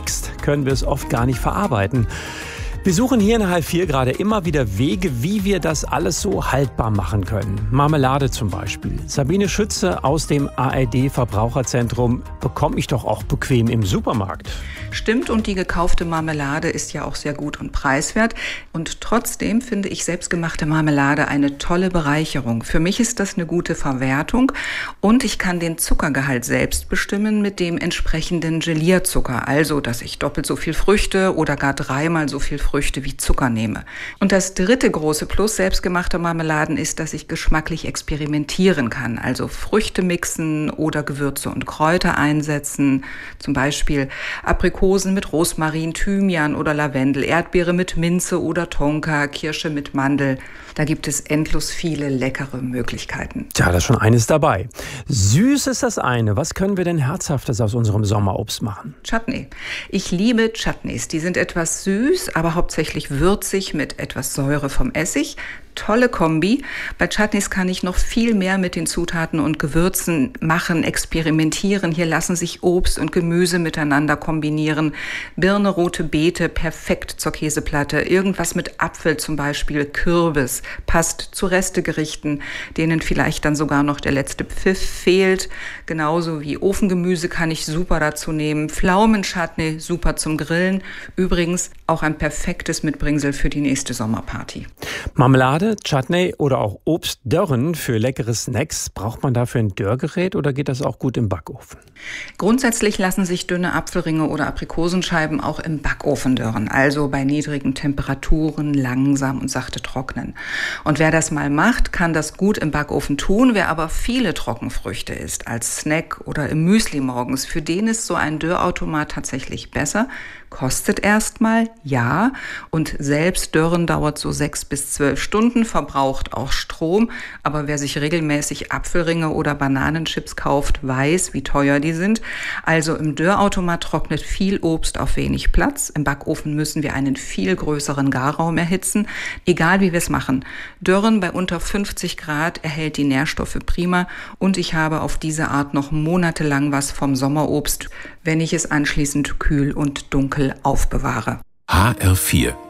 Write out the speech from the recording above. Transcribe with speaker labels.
Speaker 1: wächst, können wir es oft gar nicht verarbeiten. Wir suchen hier in H4 gerade immer wieder Wege, wie wir das alles so haltbar machen können. Marmelade zum Beispiel. Sabine Schütze aus dem ARD-Verbraucherzentrum bekomme ich doch auch bequem im Supermarkt.
Speaker 2: Stimmt, und die gekaufte Marmelade ist ja auch sehr gut und preiswert. Und trotzdem finde ich selbstgemachte Marmelade eine tolle Bereicherung. Für mich ist das eine gute Verwertung und ich kann den Zuckergehalt selbst bestimmen mit dem entsprechenden Gelierzucker. Also, dass ich doppelt so viel Früchte oder gar dreimal so viel Früchte wie Zucker nehme. Und das dritte große Plus selbstgemachter Marmeladen ist, dass ich geschmacklich experimentieren kann. Also Früchte mixen oder Gewürze und Kräuter einsetzen. Zum Beispiel Aprikosen mit Rosmarin, Thymian oder Lavendel, Erdbeere mit Minze oder Tonka, Kirsche mit Mandel. Da gibt es endlos viele leckere Möglichkeiten.
Speaker 1: Tja, da ist schon eines dabei. Süß ist das eine. Was können wir denn Herzhaftes aus unserem Sommerobst machen?
Speaker 2: Chutney. Ich liebe Chutneys. Die sind etwas süß, aber hauptsächlich würzig mit etwas Säure vom Essig. Tolle Kombi. Bei Chutneys kann ich noch viel mehr mit den Zutaten und Gewürzen machen, experimentieren. Hier lassen sich Obst und Gemüse miteinander kombinieren. Birne, rote Beete, perfekt zur Käseplatte. Irgendwas mit Apfel zum Beispiel, Kürbis, passt zu Restegerichten, denen vielleicht dann sogar noch der letzte Pfiff fehlt. Genauso wie Ofengemüse kann ich super dazu nehmen. Pflaumenchutney, super zum Grillen. Übrigens auch ein perfektes Mitbringsel für die nächste Sommerparty.
Speaker 1: Marmelade, Chutney oder auch Obstdörren für leckere Snacks. Braucht man dafür ein Dörrgerät oder geht das auch gut im Backofen?
Speaker 2: Grundsätzlich lassen sich dünne Apfelringe oder Aprikosenscheiben auch im Backofen dörren, also bei niedrigen Temperaturen langsam und sachte trocknen. Und wer das mal macht, kann das gut im Backofen tun. Wer aber viele Trockenfrüchte isst, als Snack oder im Müsli morgens, für den ist so ein Dörrautomat tatsächlich besser. Kostet erstmal, ja, und selbst Dörren dauert so 6 bis 12 Stunden, verbraucht auch Strom. Aber wer sich regelmäßig Apfelringe oder Bananenchips kauft, weiß, wie teuer die sind. Also im Dörrautomat trocknet viel Obst auf wenig Platz. Im Backofen müssen wir einen viel größeren Garraum erhitzen. Egal wie wir es machen. Dörren bei unter 50 Grad erhält die Nährstoffe prima. Und ich habe auf diese Art noch monatelang was vom Sommerobst, wenn ich es anschließend kühl und dunkel aufbewahre.
Speaker 3: HR4